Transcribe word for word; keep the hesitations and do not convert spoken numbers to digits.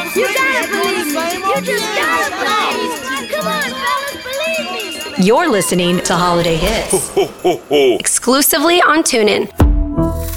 You gotta believe me. You just gotta believe. Come on, fellas, believe me. You're listening to Holiday Hits. Exclusively on TuneIn.